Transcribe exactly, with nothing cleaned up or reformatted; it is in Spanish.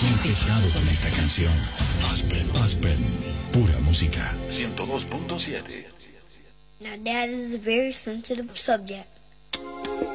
haya empezado con esta canción. Aspen, Aspen, pura música. ciento dos punto siete. Now that is a very sensitive subject.